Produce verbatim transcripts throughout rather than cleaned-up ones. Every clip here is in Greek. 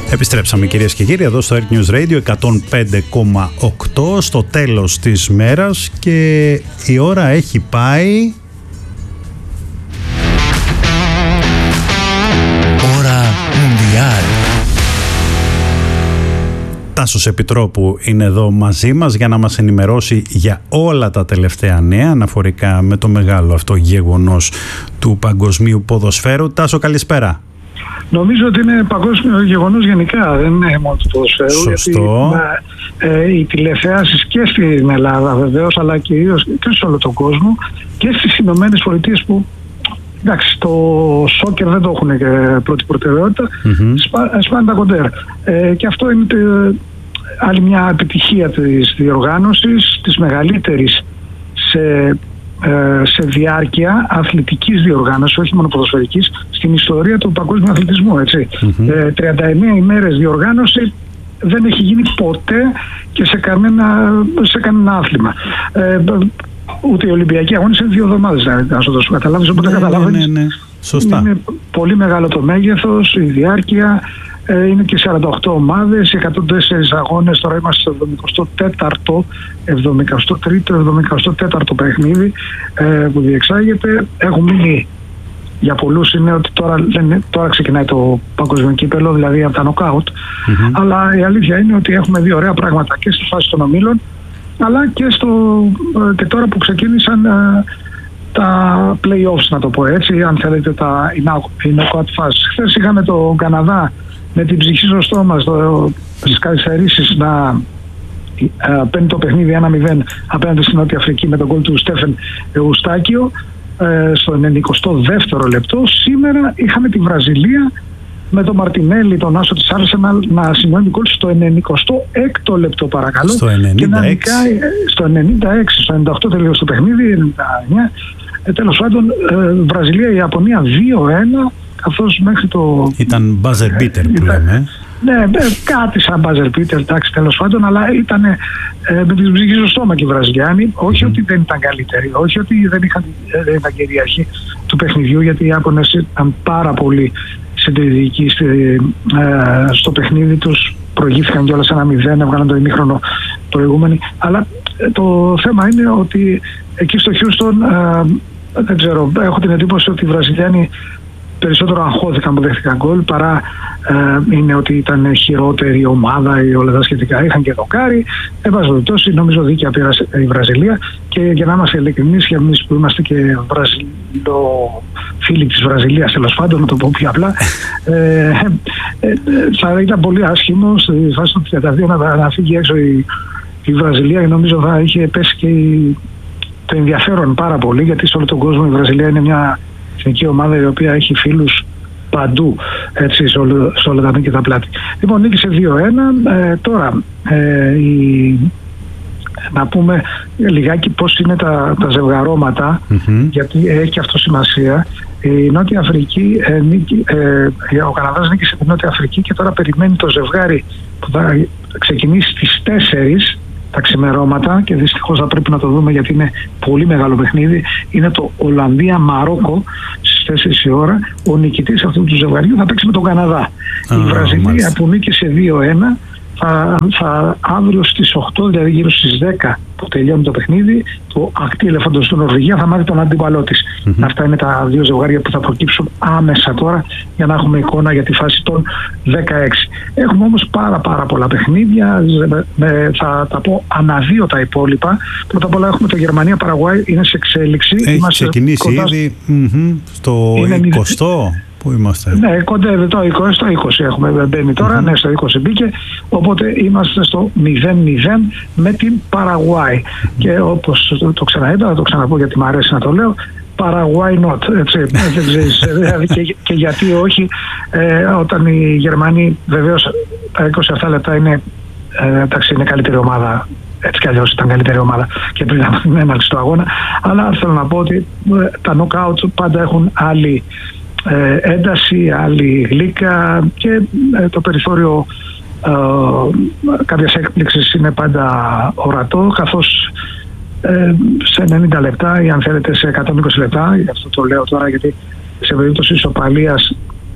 Επιστρέψαμε κυρίες και κύριοι εδώ στο Air News Radio εκατόν πέντε κόμμα οκτώ στο τέλος της μέρας και η ώρα έχει πάει... Ώρα Μουντιάλ. Τάσος Επιτρόπου είναι εδώ μαζί μας για να μας ενημερώσει για όλα τα τελευταία νέα αναφορικά με το μεγάλο αυτό γεγονός του παγκοσμίου ποδοσφαίρου. Τάσο, καλησπέρα. Νομίζω ότι είναι παγκόσμιο γεγονός γενικά, δεν είναι μόνο του ποδοσφαίρου. Σωστό. Γιατί ε, οι τηλεθεάσεις και στην Ελλάδα βεβαίως, αλλά κυρίως και σε όλο τον κόσμο και στις Ηνωμένες Πολιτείες που εντάξει, το σόκερ δεν το έχουν και πρώτη προτεραιότητα, mm-hmm. σπάνε τα κοντέρ. Ε, και αυτό είναι τε, άλλη μια επιτυχία της διοργάνωσης, της μεγαλύτερης σε, ε, σε διάρκεια αθλητικής διοργάνωσης, όχι μόνο ποδοσφαιρικής, στην ιστορία του παγκόσμιου αθλητισμού. Έτσι. Mm-hmm. Ε, τριάντα εννέα ημέρες διοργάνωση δεν έχει γίνει ποτέ και σε κανένα, σε κανένα άθλημα. Ε, Ούτε οι Ολυμπιακοί αγώνες είναι δύο εβδομάδες, να σου το καταλάβεις, οπότε ναι, καταλάβεις. Ναι, ναι, σωστά. Είναι πολύ μεγάλο το μέγεθος, η διάρκεια, ε, είναι και σαράντα οκτώ ομάδες, εκατόν τέσσερις αγώνες, τώρα είμαστε στο εβδομηκοστό τέταρτο, εβδομηκοστό τρίτο, εβδομηκοστό τέταρτο παιχνίδι ε, που διεξάγεται. Έχουν μείνει, για πολλούς είναι ότι τώρα, λένε, τώρα ξεκινάει το παγκόσμιο κύπελλο, δηλαδή από τα νοκάουτ, mm-hmm. αλλά η αλήθεια είναι ότι έχουμε δύο ωραία πράγματα και στη φάση των ομίλων, αλλά και, στο, και τώρα που ξεκίνησαν α, τα play-offs, να το πω έτσι, αν θέλετε, τα knock-out fase. Χθες είχαμε το Καναδά με την ψυχή στο στόμα στις καθυστερήσεις να α, παίρνει το παιχνίδι ένα μηδέν απέναντι στην Νότια Αφρική με τον γκολ του Στέφεν Εουστάκιο ε, στο ενενηκοστό δεύτερο λεπτό. Σήμερα είχαμε τη Βραζιλία με τον Μαρτινέλη, τον άσο της Arsenal, να σημειώνει γκολ στο ενενηκοστό έκτο λεπτό, παρακαλώ. Στο ενενήντα έξι. Και να νικάει, στο ενενήντα έξι, στο ενενήντα οκτώ τελείωσε το παιχνίδι, ενενήντα εννέα. Ε, τέλος πάντων, ε, Βραζιλία-Ιαπωνία δύο ένα, καθώς μέχρι το... Ήταν buzzer beater που λέμε. Ναι, κάτι σαν buzzer beater, εντάξει, τέλος πάντων, αλλά ήταν ε, με την ψυχή στο στόμα και οι Βραζιλιάνοι. Όχι mm. ότι δεν ήταν καλύτεροι, όχι ότι δεν είχαν δεν ήταν κυρίαρχοι του παιχνιδιού, γιατί οι Ιάπωνες ήταν πάρα πολύ συντηρητικοί ε, στο παιχνίδι τους, προηγήθηκαν κιόλας ένα μηδέν, έβγαλαν το ημίχρονο προηγούμενοι. Αλλά ε, το θέμα είναι ότι εκεί στο Χιούστον, ε, δεν ξέρω, έχω την εντύπωση ότι οι Βραζιλιάνοι περισσότερο αγχώθηκαν που δέχτηκαν γκολ παρά ε, είναι ότι ήταν χειρότερη ομάδα ή όλα τα σχετικά. Είχαν και δοκάρι. Εν πάση περιπτώσει, νομίζω δίκαια πήρασε η Βραζιλία. Και για να είμαστε ειλικρινείς, και εμείς που είμαστε και βραζιλοφίλοι της Βραζιλίας, τέλος πάντων, να το πω πιο απλά, ε, ε, ε, θα ήταν πολύ άσχημο στη φάση του τριάντα δύο να, να φύγει έξω η, η Βραζιλία, και νομίζω θα είχε πέσει και η, το ενδιαφέρον πάρα πολύ, γιατί σε όλο τον κόσμο η Βραζιλία είναι μια εθνική ομάδα η οποία έχει φίλους παντού, έτσι, σε, όλο, σε όλα τα μήκη και τα πλάτη. Λοιπόν, νίκησε δύο ένα. Ε, τώρα, ε, η, να πούμε λιγάκι πώς είναι τα, τα ζευγαρώματα, mm-hmm. γιατί έχει αυτό σημασία. Η Νότια Αφρική, ε, νίκη, ε, ο Καναδάς νίκησε την Νότια Αφρική και τώρα περιμένει το ζευγάρι που θα ξεκινήσει στις τέσσερις τα ξημερώματα, και δυστυχώς θα πρέπει να το δούμε γιατί είναι πολύ μεγάλο παιχνίδι. Είναι το Ολλανδία-Μαρόκο στις τέσσερις η ώρα. Ο νικητής αυτού του ζευγαριού θα παίξει με τον Καναδά. Ah, η Βραζιλία μάλιστα. που νίκησε δύο ένα θα, θα αύριο στις οκτώ, δηλαδή γύρω στις δέκα που τελειώνει το παιχνίδι, το ακτή ελεφάντο στην Νορβηγία θα μάθει τον αντίπαλό της. Mm-hmm. Αυτά είναι τα δύο ζευγάρια που θα προκύψουν άμεσα τώρα, για να έχουμε εικόνα για τη φάση των δεκαέξι. Έχουμε όμως πάρα πάρα πολλά παιχνίδια, θα τα πω αναδύο τα υπόλοιπα. Πρώτα απ' όλα έχουμε το Γερμανία-Παραγουάι, είναι σε εξέλιξη. Έχει Είμαστε ξεκινήσει κοντά... ήδη mm-hmm. στο εικοστό. Πού είμαστε? Ναι, κοντεύει το είκοσι, στο είκοσι έχουμε μπαίνει τώρα, mm-hmm. ναι, στο είκοσι μπήκε, οπότε είμαστε στο μηδέν μηδέν με την Παραγουάι. Mm-hmm. Και όπως το, το ξαναείπα, θα το ξαναπώ γιατί μου αρέσει να το λέω, Παραγουάι not, έτσι, δεν ξέρεις, δηλαδή και, και γιατί όχι, ε, όταν οι Γερμανοί, βεβαίως τα είκοσι αυτά λεπτά είναι, ε, εντάξει, είναι καλύτερη ομάδα, έτσι κι αλλιώς ήταν καλύτερη ομάδα και πριν από την έναρξη του αγώνα, αλλά θέλω να πω ότι ε, τα knockout πάντα έχουν άλλη Ε, ένταση, άλλη γλύκα, και ε, το περιθώριο ε, κάποιες έκπληξης είναι πάντα ορατό, καθώς ε, σε ενενήντα λεπτά ή αν θέλετε σε εκατόν είκοσι λεπτά, γι' αυτό το λέω τώρα, γιατί σε περίπτωση ισοπαλίας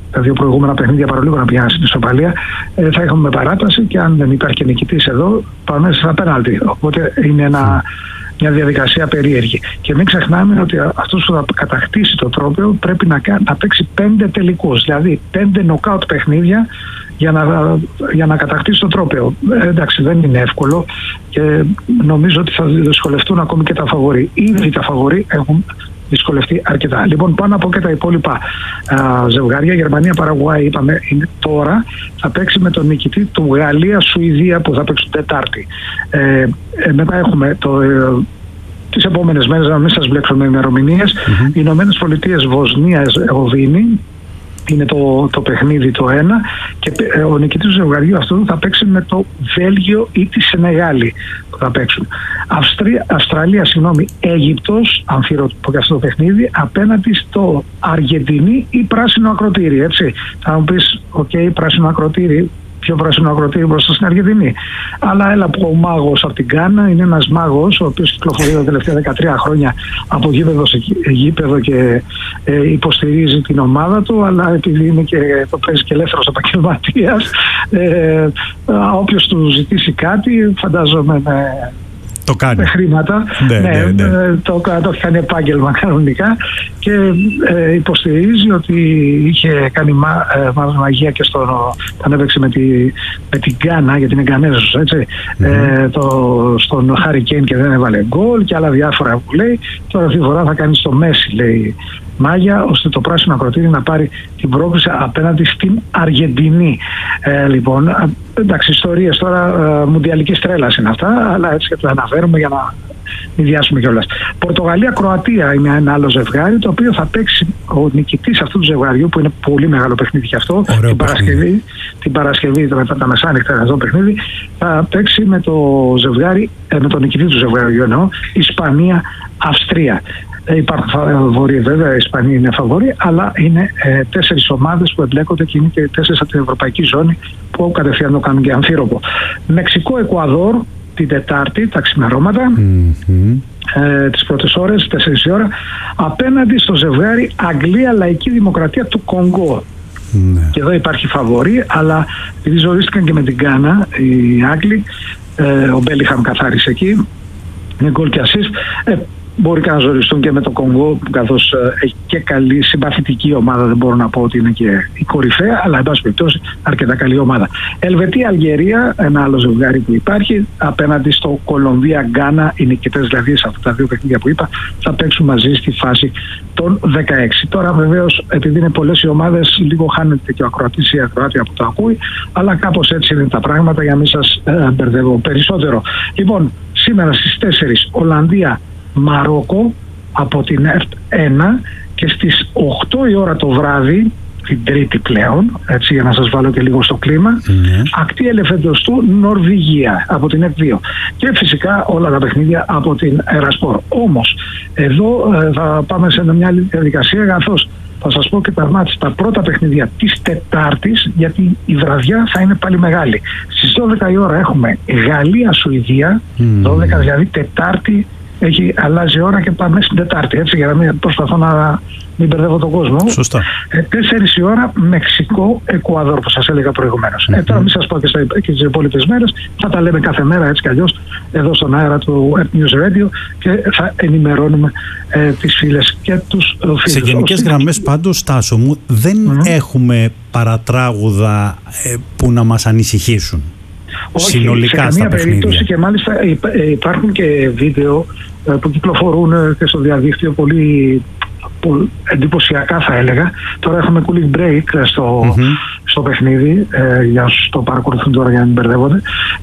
τα δύο προηγούμενα παιχνίδια παρολίγο να πηγαίνουν στην ισοπαλία, ε, θα έχουμε παράταση και αν δεν υπάρχει και νικητής εδώ, πάμε στα πέναλτι. Οπότε είναι ένα, μια διαδικασία περίεργη. Και μην ξεχνάμε ότι αυτός που θα κατακτήσει το τρόπαιο πρέπει να, να παίξει πέντε τελικούς, δηλαδή πέντε νοκάουτ παιχνίδια για να, για να κατακτήσει το τρόπαιο. Ε, εντάξει, δεν είναι εύκολο και νομίζω ότι θα δυσκολευτούν ακόμη και τα φαβορί. Ήδη τα φαβορί έχουν δυσκολευτεί αρκετά. Λοιπόν, πάνω από και τα υπόλοιπα α, ζευγάρια, Γερμανία-Παραγουάη, είπαμε, είναι τώρα θα παίξει με τον νικητή του Γαλλία-Σουηδία που θα παίξουν Τετάρτη. Ε, ε, μετά έχουμε το. Ε, τις επόμενες μέρες, να μην σας μπλέξουμε ημερομηνίες, mm-hmm. οι Ηνωμένες Πολιτείες, Βοσνία-Ερζεγοβίνη, είναι το, το παιχνίδι το ένα και ο νικητής του ζευγαριού αυτού θα παίξει με το Βέλγιο ή τη Σενεγάλη που θα παίξουν. Αυστρία, Αυστραλία, συγγνώμη, Αίγυπτος, αμφιρώτυπο και αυτό το παιχνίδι, απέναντι στο Αργεντινή ή πράσινο ακροτήρι, έτσι. Θα μου πεις, οκ, okay, πράσινο ακροτήρι, πιο πράσινο ακροτήρι μπροστά στην Αργεντινή. Αλλά έλα που ο μάγος από την Γκάνα είναι ένας μάγος ο οποίος κυκλοφορεί τα τελευταία δεκατρία χρόνια από γήπεδο σε γήπεδο και ε, υποστηρίζει την ομάδα του, αλλά επειδή είναι και το παίζει και ελεύθερος επαγγελματίας, ε, όποιος του ζητήσει κάτι, φαντάζομαι με, το κάνει. με χρήματα, ναι, ναι, ναι, ναι. Το, το έχει κάνει επάγγελμα κανονικά και ε, υποστηρίζει ότι είχε κάνει μα, ε, μάλλον μαγεία και στον, όταν έπαιξε με, τη, με την Γκάνα, γιατί είναι Γκανέζος, έτσι, mm-hmm. ε, το, στον Χάρι Κέιν και δεν έβαλε γκολ και άλλα διάφορα που λέει. Τώρα αυτή τη φορά θα κάνει στο Μέση, λέει, μάγια, ώστε το πράσινο ακροτήρι να πάρει την πρόκληση απέναντι στην Αργεντινή. Ε, λοιπόν, εντάξει, ιστορίες τώρα, ε, μουντιαλικής τρέλας είναι αυτά, αλλά έτσι και το αναφέρουμε για να μην διάσουμε κιόλας. Πορτογαλία-Κροατία είναι ένα άλλο ζευγάρι, το οποίο θα παίξει ο νικητής αυτού του ζευγαριού, που είναι πολύ μεγάλο παιχνίδι και αυτό, την Παρασκευή, την Παρασκευή, το μετά τα μεσάνυχτα αυτό το παιχνίδι, θα παίξει με το ζευγάρι, με τον νικητή του ζευγαριού εννοώ, Ισπανία-Αυστρία. Υπάρχουν φαβοροί, βέβαια, οι Ισπανοί είναι φαβοροί, αλλά είναι ε, τέσσερις ομάδες που εμπλέκονται και είναι και τέσσερις από την ευρωπαϊκή ζώνη που κατευθείαν το κάνουν και αμφίροπο. Μεξικό-Εκουαδόρ την Τετάρτη, τα ξημερώματα, mm-hmm. ε, τις πρώτες ώρες, τέσσερις η ώρα, απέναντι στο ζευγάρι Αγγλία-Λαϊκή Δημοκρατία του Κονγκό. Mm-hmm. Και εδώ υπάρχει φαβορή, αλλά επειδή ζορίστηκαν και με την Γκάνα οι Άγγλοι, ε, ο Μπέλιχαμ καθάρισε εκεί, με γκολ και ασίστ. Ε, Μπορεί και να ζοριστούν και με το Κονγκό, καθώς έχει και καλή συμπαθητική ομάδα. Δεν μπορώ να πω ότι είναι και η κορυφαία, αλλά εν πάση περιπτώσει αρκετά καλή ομάδα. Ελβετία-Αλγερία, ένα άλλο ζευγάρι που υπάρχει, απέναντι στο Κολομβία-Γκάνα. Οι νικητές δηλαδή σε αυτά τα δύο παιχνίδια που είπα θα παίξουν μαζί στη φάση των δεκαέξι. Τώρα βεβαίως, επειδή είναι πολλές οι ομάδες, λίγο χάνεται και ο ακροατής ή η ακροάτρια που το ακούει, αλλά κάπως έτσι είναι τα πράγματα για να μην σας ε, μπερδεύω περισσότερο. Λοιπόν, σήμερα στις τέσσερις Ολλανδία Μαρόκο από την ΕΦΤ ένα και στις οκτώ η ώρα το βράδυ, την Τρίτη πλέον, έτσι για να σας βάλω και λίγο στο κλίμα, mm-hmm. ακτή Ελεφαντοστού Νορβηγία από την ΕΦΤ δύο και φυσικά όλα τα παιχνίδια από την Ερασπορ. Όμως εδώ ε, θα πάμε σε μια άλλη διαδικασία, καθώς θα σας πω και τα μάτια, τα πρώτα παιχνίδια της Τετάρτης, γιατί η βραδιά θα είναι πάλι μεγάλη. Στις δώδεκα η ώρα έχουμε Γαλλία-Σουηδία, mm. δώδεκα δηλαδή Τετάρτη, έχει αλλάζει ώρα και πάμε στην Τετάρτη, έτσι, για να μην προσπαθώ να μην μπερδεύω τον κόσμο. Σωστά. Ε, τέσσερις η ώρα Μεξικό-Εκουαδόρ, που σας έλεγα προηγουμένως. Mm-hmm. Ε, τώρα μην σας πω και, στα, και τις υπόλοιπες μέρες, θα τα λέμε κάθε μέρα έτσι κι αλλιώς εδώ στον αέρα του News Radio και θα ενημερώνουμε ε, τις φίλες και τους φίλους. Σε γενικές γραμμές πάντως, Τάσο μου, δεν mm-hmm. έχουμε παρατράγουδα ε, που να μας ανησυχήσουν. Όχι, συνολικά σε καμία στα περίπτωση, και μάλιστα υπάρχουν και βίντεο που κυκλοφορούν και στο διαδίκτυο πολύ, πολύ εντυπωσιακά θα έλεγα. Τώρα έχουμε cooling break στο, mm-hmm. στο παιχνίδι, ε, για όσους το παρακολουθούν τώρα για να μην μπερδεύονται.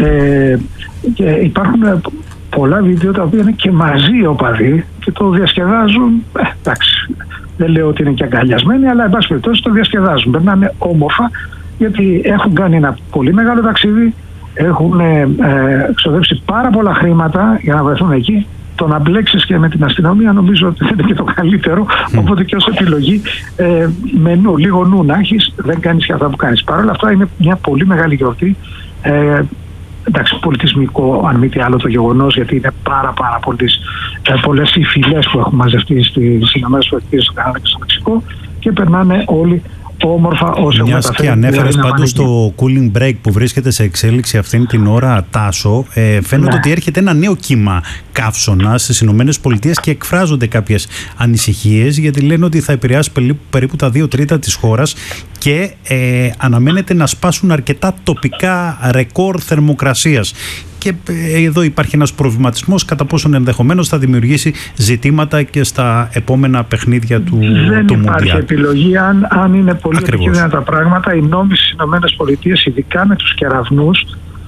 Ε, και υπάρχουν πολλά βίντεο τα οποία είναι και μαζί οι οπαδοί και το διασκεδάζουν. Ε, εντάξει, δεν λέω ότι είναι και αγκαλιασμένοι, αλλά εν πάση περιπτώσει το διασκεδάζουν. Περνάνε όμορφα, γιατί έχουν κάνει ένα πολύ μεγάλο ταξίδι, έχουν ε, εξοδέψει πάρα πολλά χρήματα για να βρεθούν εκεί. Το να μπλέξεις και με την αστυνομία νομίζω ότι δεν είναι και το καλύτερο, mm. οπότε και ως επιλογή ε, με νου, λίγο νου να έχεις, δεν κάνεις και αυτά που κάνεις. Παρ' όλα αυτά είναι μια πολύ μεγάλη γιορτή, ε, εντάξει, πολιτισμικό αν μη τι άλλο το γεγονός, γιατί είναι πάρα πάρα πολλές, ε, πολλές οι φυλές που έχουν μαζευτεί στις ΗΠΑ, στο Καναδά και στο Μεξικό και περνάνε όλοι όμορφα όσο έχουμε Μιας και ανέφερες πάντως το cooling break που βρίσκεται σε εξέλιξη αυτήν την ώρα, Τάσο, ε, φαίνεται ναι. ότι έρχεται ένα νέο κύμα καύσωνα στις Ηνωμένες Πολιτείες και εκφράζονται κάποιες ανησυχίες, γιατί λένε ότι θα επηρεάσει περίπου τα δύο τρίτα της χώρας και ε, αναμένεται να σπάσουν αρκετά τοπικά ρεκόρ θερμοκρασίας. Και εδώ υπάρχει ένας προβληματισμός κατά πόσον ενδεχομένως θα δημιουργήσει ζητήματα και στα επόμενα παιχνίδια του Μουντιάλ. Δεν υπάρχει Μουντιάλ. επιλογή αν, αν είναι πολύ επικίνδυνα τα πράγματα. Οι νόμοι στις Ηνωμένες Πολιτείες, ειδικά με τους κεραυνούς,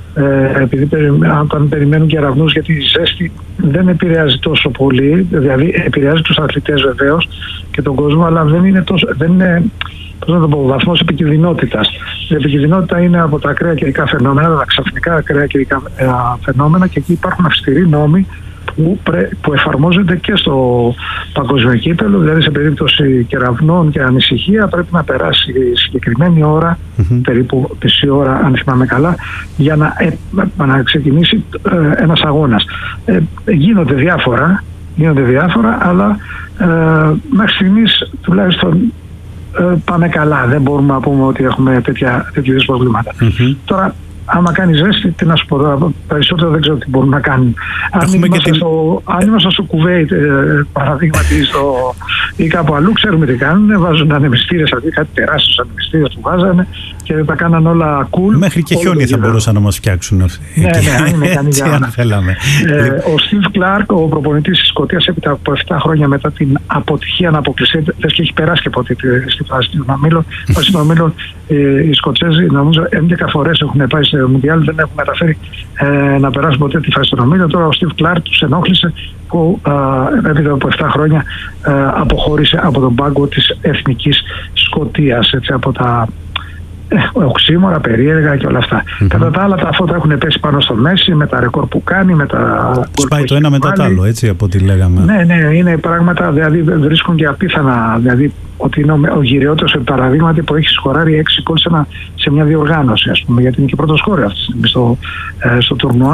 ε, επειδή όταν περιμένουν κεραυνούς, γιατί η ζέστη δεν επηρεάζει τόσο πολύ, δηλαδή επηρεάζει τους αθλητές βεβαίως και τον κόσμο, αλλά δεν είναι τόσο... Δεν είναι, πώς να το πω, βαθμός επικινδυνότητας. Η επικινδυνότητα είναι από τα ακραία καιρικά φαινόμενα, τα ξαφνικά ακραία καιρικά φαινόμενα, και εκεί υπάρχουν αυστηροί νόμοι που, πρέ, που εφαρμόζονται και στο παγκόσμιο κύπελλο. Δηλαδή σε περίπτωση κεραυνών και ανησυχία πρέπει να περάσει συγκεκριμένη ώρα, mm-hmm. περίπου μισή ώρα αν θυμάμαι καλά, για να, ε, να ξεκινήσει ε, ένας αγώνας. Ε, γίνονται διάφορα, γίνονται διάφορα, αλλά ε, μέχρι στιγμής τουλάχιστον πάμε καλά. Δεν μπορούμε να πούμε ότι έχουμε τέτοια, τέτοιου προβλήματα. Mm-hmm. Τώρα, άμα κάνει ζέστη, τι να σου πω, περισσότερο δεν ξέρω τι μπορούμε να κάνουμε. Αν ήμασταν στο, την... στο Κουβέιτ, ε, παραδείγματι, στο, ή κάπου αλλού, ξέρουμε τι κάνουν. Βάζουν ανεμιστήρες, κάτι τεράστιους ανεμιστήρες που βάζανε και τα κάναν όλα cool. Μέχρι και χιόνι θα μπορούσαν να μας φτιάξουν αυτοί. Ναι, ναι, αν είναι κανεί για να θέλαμε. Ε, ο Στιβ Κλάρκ, ο προπονητής της Σκωτίας, έπειτα από επτά χρόνια μετά την αποτυχία να αποκλειστεί, δες και έχει περάσει και ποτέ στη φάση των ομίλων, οι Σκοτσέζοι, νομίζω, έντεκα φορές έχουν πάει στο Μουντιάλ, δεν έχουν καταφέρει ε, να περάσουν ποτέ τη φάση των ομίλων. Τώρα ο Στιβ Κλάρκ τους ενόχλησε που ε, έπειτα από επτά χρόνια ε, αποχώρησε από τον πάγκο της Εθνικής Σκωτίας, έτσι, από τα ε, οξύμορα, περίεργα και όλα αυτά. Mm-hmm. Κατά τα άλλα, τα φώτα έχουν πέσει πάνω στο Μέση με τα ρεκόρ που κάνει, με τα. Σπάει το ένα μετά το άλλο, έτσι, από ό,τι λέγαμε. Ναι, ναι, είναι πράγματα, δηλαδή βρίσκουν και απίθανα. Δηλαδή, ότι είναι ο γυριότερος παραδείγματι που έχει σκοράρει έξι γκολ σε, σε μια διοργάνωση, ας πούμε, γιατί είναι και πρώτο σκόρερ αυτή τη στιγμή στο, ε, στο τουρνουά.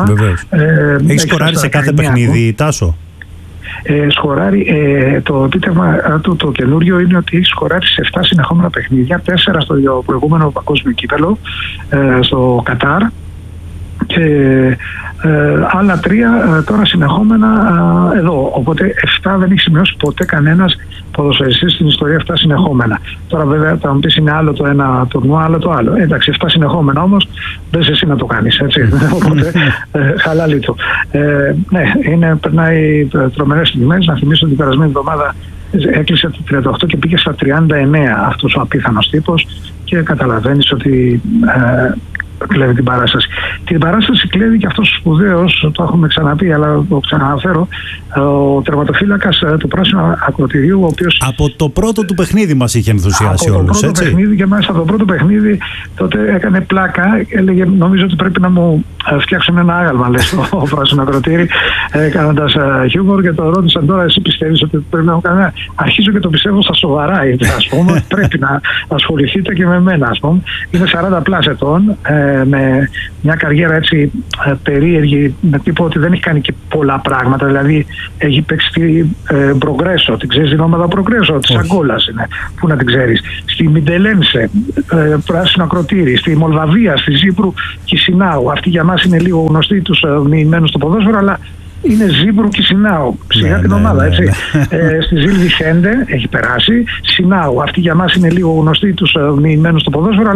Ε, έχει σκοράρει σε κάθε παιχνίδι, Τάσο. Ε, σκοράρει, ε, το επίτευγμα του το καινούριο είναι ότι έχει σκοράρει σε επτά συνεχόμενα παιχνίδια, τέσσερα στο προηγούμενο παγκόσμιο κύπελλο, ε, στο Κατάρ, και ε, άλλα τρία ε, τώρα συνεχόμενα ε, εδώ. Οπότε επτά δεν έχει σημειώσει ποτέ κανένας ποδοσφαιριστής στην ιστορία, επτά συνεχόμενα. Τώρα βέβαια θα μου πεις είναι άλλο το ένα τουρνουά, άλλο το άλλο. Εντάξει, επτά συνεχόμενα όμως δεν είσαι εσύ να το κάνεις, έτσι. Οπότε ε, χαλάλι του. Ε, ναι, είναι, περνάει τρομερές στιγμές. Να θυμίσω ότι την περασμένη εβδομάδα έκλεισε το τριάντα οκτώ και πήγε στα τριάντα εννέα αυτός ο απίθανος τύπος, και καταλαβαίνεις ότι ε, κλέβει την παράσταση. Την παράσταση κλέβει και αυτός ο σπουδαίος, το έχουμε ξαναπεί, αλλά το ξαναναφέρω, ο τερματοφύλακας του πράσινου ακροτηριού, ο οποίος... Από το πρώτο του παιχνίδι μας είχε ενθουσιάσει όλους, έτσι. Από το πρώτο παιχνίδι, και μάλιστα το πρώτο παιχνίδι τότε έκανε πλάκα, έλεγε, νομίζω ότι πρέπει να μου φτιάξουν ένα άγαλμα, λέει, στο πράσινο ακροτήρι, ε, κάνοντας χιούμορ, και το ρώτησαν τώρα, εσύ πιστεύεις ότι πρέπει να μου κάνει? Αρχίζω και το πιστεύω στα σοβαρά, ας πούμε, πρέπει να ασχοληθείτε και με μένα, ας πούμε. Είναι σαράντα πλάς ετών, ε, με μια καριέρα έτσι ε, περίεργη, με τύπο ότι δεν έχει κάνει και πολλά πράγματα. Δηλαδή έχει παίξει στη ε, Progresso, την ξέρεις την ομάδα Progresso, της Αγκόλας είναι, πού να την ξέρεις, στη Μιντελένσε, ε, πράσινο ακροτήρι, στη Μολδαβία, στη Ζήπρου Κισινάου. Αυτή για μας είναι λίγο γνωστή, τους ε, μοιημένους στο ποδόσφαιρο, αλλά είναι Ζήπρου και Σινάου. Σιγά ναι, την ομάδα, ναι, έτσι. Ναι, ναι. Ε, στη Ζήλ Βιχέντε έχει περάσει. Σινάου. Αυτή για μας είναι λίγο γνωστή, τους ε, μοιημένους στο ποδόσφαιρο.